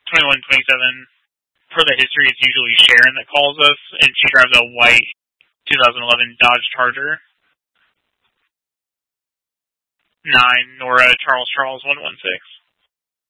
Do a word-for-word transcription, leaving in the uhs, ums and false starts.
twenty-one twenty-seven. Per the history, it's usually Sharon that calls us, and she drives a white twenty eleven Dodge Charger. Nine Nora Charles Charles one one six.